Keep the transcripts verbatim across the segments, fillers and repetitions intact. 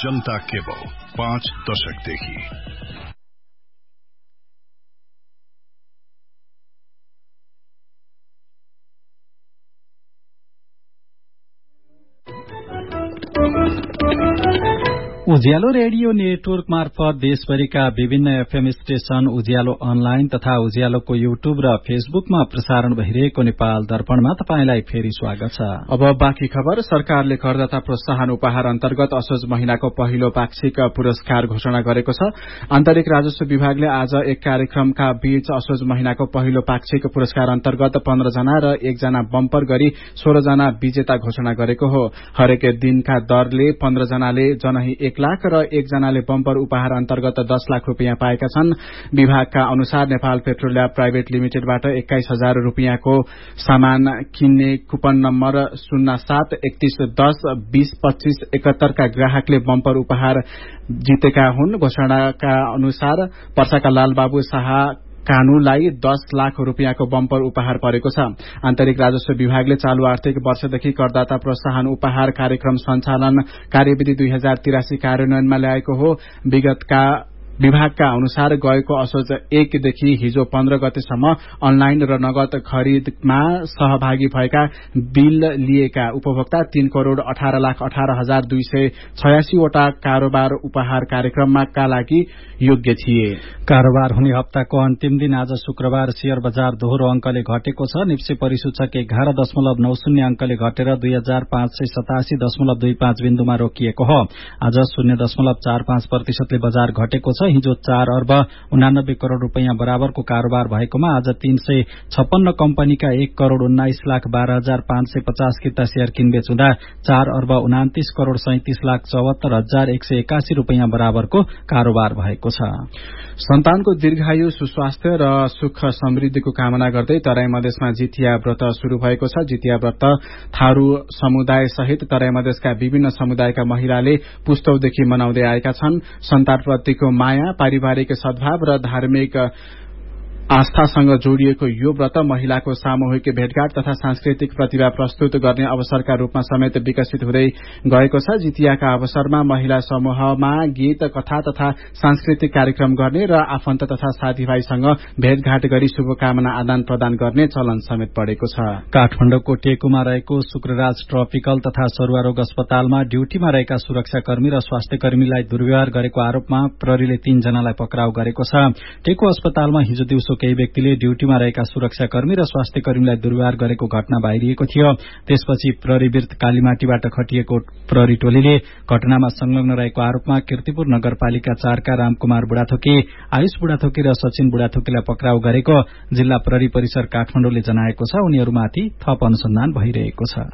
जनता cable पाँच दशकदेखि। उज्यालो radio network मार्फत देशभरिका विभिन्न एफएम स्टेशन, उज्यालो अनलाइन तथा उज्यालोको युट्युब र फेसबुकमा प्रसारण भइरहेको नेपाल दर्पणमा तपाईंलाई फेरि स्वागत छ। अब बाँकी खबर। सरकारले करदाता प्रोत्साहन उपहार अन्तर्गत असोज महिनाको पहिलो पाक्षिक पुरस्कार घोषणा गरेको छ। आन्तरिक राजस्व विभागले आज एक कार्यक्रमका बीच असोज महिनाको पहिलो पाक्षिक पुरस्कार अन्तर्गत पन्ध्र जना र एकजना बम्पर गरी सोह्र जना विजेता घोषणा गरेको हो। हरेक दिनका दरले पन्ध्र जनाले जनही एक लाख र एकजनाले बम्पर उपहार अन्तर्गत दस लाख रूपियाँ पाएका छन्। विभागका अनुसार नेपाल पेट्रोलियम प्राइभेट लिमिटेडबाट एक्काइस हजार रूपियाँको सामान किन्ने कुपन नम्बर शून्य सात एकतीस दस बीस पच्चीस एकहत्तरका ग्राहकले बम्पर उपहार जितेका हुन्। घोषणाका अनुसार पर्साका लालबाबु शाह कानूलाई दस लाख रूपियाँको बम्पर उपहार परेको छ। आन्तरिक राजस्व विभागले चालू आर्थिक वर्षदेखि करदाता प्रोत्साहन उपहार कार्यक्रम सञ्चालन कार्यविधि दुई हजार तिरासी कार्यान्वयनमा ल्याएको हो। विगतका विभागका अनुसार गएको असोज एकदेखि हिजो पन्ध्र गतेसम्म अनलाइन र नगद खरिदमा सहभागी भएका बिल लिएका उपभोक्ता तीन करोड़ अठार लाख अठार हजार दुई सय छयासीवटा कारोबार उपहार कार्यक्रममा का लागि योग्य थिए। कारोबार हुने हप्ताको अन्तिम दिन आज शुक्रबार शेयर बजार दोहोरो अंकले घटेको छ। निफ्टी परिसूचक एघार दशमलव नौ शून्य अंकले घटेर दुई हजार पाँच सय सतासी दशमलव दुई पाँच बिन्दुमा रोकिएको हो। आज शून्य दशमलव चार पाँच प्रतिशतले बजार घटेको छ। हिजो चार अर्ब उनानब्बे करोड़ रूपियाँ बराबरको कारोबार भएकोमा आज तीन सय छप्पन्न कम्पनीका एक करोड़ उन्नाइस लाख बाह्र हजार पाँच सय पचास किता शेयर किनबेच हुँदा चार अर्ब उनातिस करोड़ सैंतिस लाख चौहत्तर हजार एक सय एकासी रूपियाँ बराबरको कारोबार भएको छ। सन्तानको दीर्घायु, सुस्वास्थ्य र सुख समृद्धिको कामना गर्दै तराई मधेसमा जितिया व्रत शुरू भएको छ। जितिया व्रत थारू समुदाय सहित तराई मधेसका विभिन्न समुदायका महिलाले पुस्तौदेखि मनाउँदै आएका छन्। सन्तानप्रतिको माया, पारिवारिक सद्भाव र धार्मिक आस्थासँग जोडिएको यो व्रत महिलाको सामूहिक भेटघाट तथा सांस्कृतिक प्रतिभा प्रस्तुत गर्ने अवसरका रूपमा समेत विकसित हुँदै गएको छ। जितियाका अवसरमा महिला समूहमा गीत, कथा तथा सांस्कृतिक कार्यक्रम गर्ने र आफन्त तथा साथीभाइसँग भेटघाट गरी शुभकामना आदान प्रदान गर्ने चलन समेत बढ़ेको छ। काठमाडौँको टेकुमा रहेको शुक्रराज ट्रपिकल तथा सरुवा रोग अस्पतालमा ड्यूटीमा रहेका सुरक्षाकर्मी र स्वास्थ्यकर्मीलाई दुर्व्यवहार गरेको आरोपमा प्रहरीले तीन जनालाई पक्राउ गरेको छ। टेकु अस्पतालमा हिजो दिउँसो केही व्यक्तिले ड्यूटीमा रहेका सुरक्षाकर्मी र स्वास्थ्यकर्मीलाई दुर्व्यवहार गरेको घटना बाहिरिएको थियो। त्यसपछि प्रहरीवीर कालीमाटीबाट खटिएको प्रहरी टोलीले घटनामा संलग्न रहेको आरोपमा कीर्तिपुर नगरपालिका चारका रामकुमार बुढाथोकी, आयुष बुढाथोकी र सचिन बुढाथोकीलाई पक्राउ गरेको जिल्ला प्रहरी परिसर काठमाडौँले जनाएको छ। उनीहरूमाथि थप अनुसन्धान भइरहेको छ।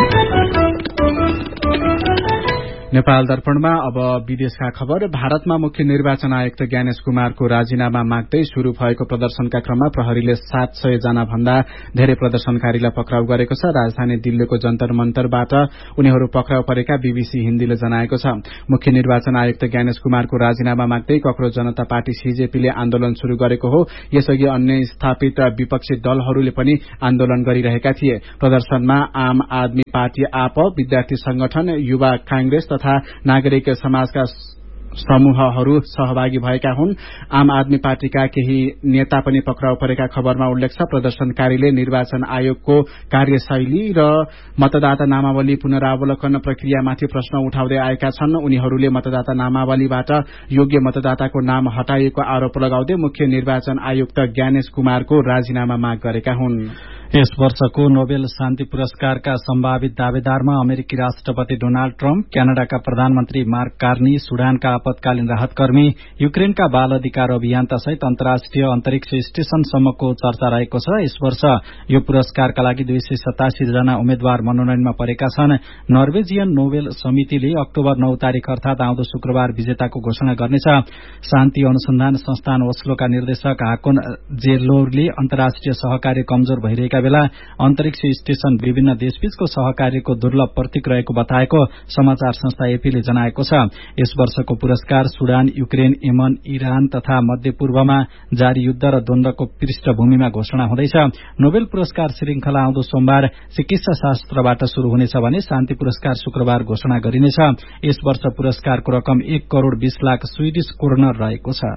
नेपाल दर्पणमा अब विदेशका खबर। भारतमा मुख्य निर्वाचन आयुक्त ज्ञानेश कुमारको राजीनामा माग्दै शुरू भएको प्रदर्शनका क्रममा प्रहरीले सात सय जना भन्दा धेरै प्रदर्शनकारीलाई पक्राउ गरेको छ। राजधानी दिल्लीको जन्तर मन्तरबाट उनीहरू पक्राउ परेका बीबीसी हिन्दीले जनाएको छ। मुख्य निर्वाचन आयुक्त ज्ञानेश कुमारको राजीनामा माग्दै कक्रोच जनता पार्टी सीजेपीले आन्दोलन शुरू गरेको हो। यसअघि अन्य स्थापित विपक्षी दलहरूले पनि आन्दोलन गरिरहेका थिए। प्रदर्शनमा आम आदमी पार्टी, आप, विद्यार्थी संगठन, युवा कांग्रेस तथा नागरिक समाजका समूहहरू सहभागी भएका हुन्। आम आदमी पार्टीका केही नेता पनि पक्राउ परेका खबरमा उल्लेख छ। प्रदर्शनकारीले निर्वाचन आयोगको कार्यशैली र मतदाता नामावली पुनरावलोकन प्रक्रियामाथि प्रश्न उठाउँदै आएका छन्। उनीहरूले मतदाता नामावलीबाट योग्य मतदाताको नाम हटाइएको आरोप लगाउँदै मुख्य निर्वाचन आयुक्त ज्ञानेश कुमारको राजीनामा माग गरेका हुन्। यस वर्षको नोबेल शान्ति पुरस्कारका सम्भावित दावेदारमा अमेरिकी राष्ट्रपति डोनाल्ड ट्रम्प, क्यानाडाका प्रधानमन्त्री मार्क कार्नी, सुडानका आपतकालीन राहतकर्मी, युक्रेनका बाल अधिकार अभियन्ता सहित अन्तर्राष्ट्रिय अन्तरिक्ष स्टेशनसम्मको चर्चा रहेको छ। यस वर्ष यो पुरस्कारका लागि दुई सय सतासी जना उम्मेद्वार मनोनयनमा परेका छन्। नर्वेजियन नोबेल समितिले अक्टोबर नौ तारिक अर्थात आउँदो शुक्रबार विजेताको घोषणा गर्नेछ। शान्ति अनुसन्धान संस्थान ओस्लोका निर्देशक हाकोन जेलोरले अन्तर्राष्ट्रिय सहकार्य कमजोर भइरहेका भएका बेला अन्तरिक्ष स्टेशन विभिन्न देशबीचको सहकार्यको दुर्लभ प्रतीक रहेको बताएको समाचार संस्था एपीले जनाएको छ। यस वर्षको पुरस्कार सुडान, युक्रेन, यमन, इरान तथा मध्यपूर्वमा जारी युद्ध र द्वन्द्वको पृष्ठभूमिमा घोषणा हुँदैछ। नोबेल पुरस्कार श्रृंखला आउँदो सोमबार चिकित्सा शास्त्रबाट शुरू हुनेछ भने शान्ति पुरस्कार शुक्रबार घोषणा गरिनेछ। यस वर्ष पुरस्कारको रकम एक करोड़ बीस लाख स्वीडिश क्रोनर रहेको छ।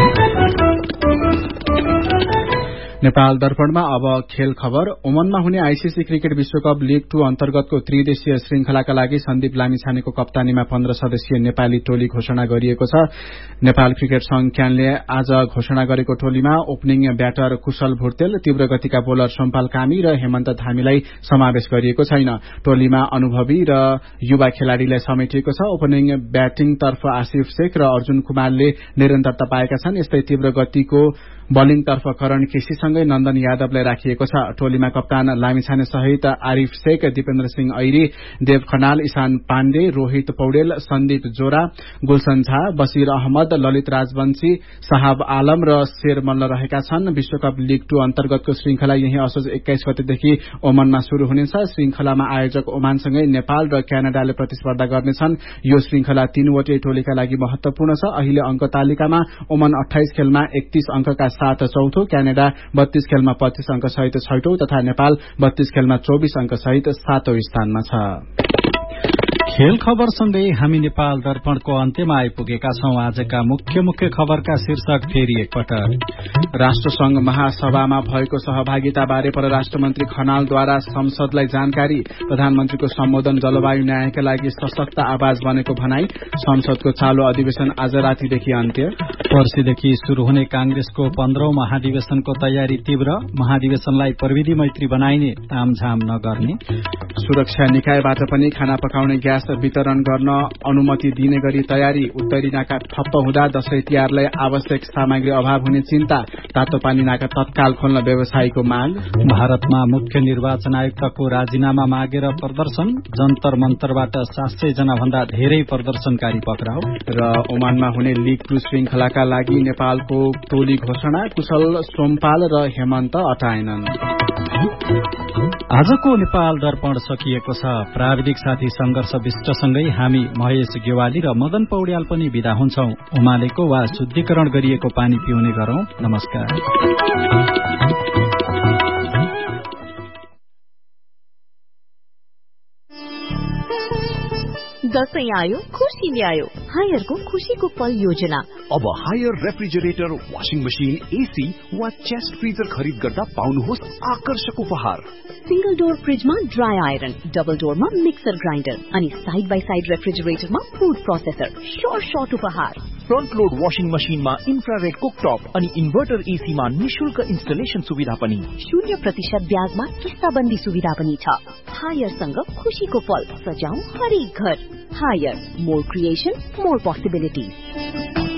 नेपाल दर्पणमा अब खेल खबर। ओमनमा हुने आईसीसी क्रिकेट विश्वकप लीग टू अन्तर्गतको त्रिदेशीय श्रृंखलाका लागि सन्दीप लामिछानेको कप्तानीमा पन्ध्र सदस्यीय नेपाली टोली घोषणा गरिएको छ। नेपाल क्रिकेट संघ क्यानले आज घोषणा गरेको टोलीमा ओपनिङ ब्याटर कुशल भुर्तेल, तीव्र गतिका बोलर सोमपाल कामी र हेमन्त धामीलाई समावेश गरिएको छैन। टोलीमा अनुभवी र युवा खेलाड़ीलाई समेटिएको छ। ओपनिङ ब्याटिङतर्फ आसिफ शेख र अर्जुन कुमारले निरन्तरता पाएका छन्। यस्तै तीव्र गतिको बलिङतर्फ करण केसीसँगै नन्दन यादवलाई राखिएको छ। टोलीमा कप्तान लामिछाने सहित आरिफ शेख, दीपेन्द्र सिंह ऐरी, देव खनाल, ईशान पाण्डे, रोहित पौडेल, सन्दीप जोरा, गुलशन झा, बशीर अहमद, ललित राजवंशी, साहब आलम र शेर मल्ल रहेका छन्। विश्वकप लीग टू अन्तर्गतको श्रृंखला यही असोज एक्काइस गतेदेखि ओमनमा शुरू हुनेछ। श्रृंखलामा आयोजक ओमानसँगै नेपाल र क्यानाडाले प्रतिस्पर्धा गर्नेछन्। यो श्रृंखला तीनवटै टोलीका लागि महत्वपूर्ण छ। अहिले अंक तालिकामा ओमन अठाइस खेलमा एकतीस अंकका साथ चौथो, क्यानाडा बत्तीस खेलमा पच्चीस अंक सहित छैटौं तथा नेपाल बत्तीस खेलमा चौबीस अंक सहित सातौं स्थानमा छ। खेल खबरसँगै हामी नेपाल दर्पणको अन्त्यमा आइपुगेका छौं। आजका मुख्य मुख्य खबरका शीर्षक फेरि एकपटक। राष्ट्रसंघ महासभामा भएको सहभागिताबारे परराष्ट्र मन्त्री खनालद्वारा संसदलाई जानकारी। प्रधानमन्त्रीको सम्बोधन जलवायु न्यायका लागि सशक्त आवाज बनेको भनाई। संसदको चालू अधिवेशन आज रातिदेखि अन्त्य। पर्सिदेखि शुरू हुने कांग्रेसको पन्ध्रौं महाधिवेशनको तयारी तीव्र। महाधिवेशनलाई प्रविधि मैत्री बनाइने, तामझाम नगर्ने। सुरक्षा निकायबाट पनि खाना पकाउने ग्यास वितरण गर्न अनुमति दिने गरी तयारी। उत्तरी नाका ठप्प हुँदा दशैं तिहारलाई आवश्यक सामग्री अभाव हुने चिन्ता। तातो पानी नाका तत्काल खोल्न व्यवसायीको माग। भारतमा मुख्य निर्वाचन आयुक्तको राजीनामा मागेर प्रदर्शन। जन्तर मन्तरबाट सात सय जना भन्दा धेरै प्रदर्शनकारी पक्राउ। र ओमानमा हुने लीग टू श्रृंखलाका लागि नेपालको टोली घोषणा। कुशल, सोमपाल र हेमन्त अटाएनन्। आजको नेपाल दर्पण सकिएको छ। प्राविधिक साथी संघर्ष विष्टसँगै हामी महेश गेवाली र मदन पौड्याल पनि विदा हुन्छौं। उमालेको वा शुद्धिकरण गरिएको पानी पिउने गरौं। नमस्कार। दशैं आयो, खुशी ल्यायो। हायरको खुशीको पल योजना। अब higher refrigerator, washing machine, AC वा चेस्ट फ्रिजर खरिद गर्दा पाउनुहोस् आकर्षक उपहार। सिंगल डोर फ्रिजमा dry iron, double डोरमा mixer grinder अनि side by side रेफ्रिजरेटरमा food processor. Short short उपहार। फ्रन्ट लोड वाशिङ मशिनमा इन्फ्रारेड कुकटप अनि इन्भर्टर एसीमा निशुल्क इन्स्टलेसन सुविधा पनि। शून्य प्रतिशत ब्याजमा किस्ताबन्दी सुविधा पनि छ। हायरसँग खुशीको पल सजाऊ हरेक घर। Higher, more creation, more possibilities.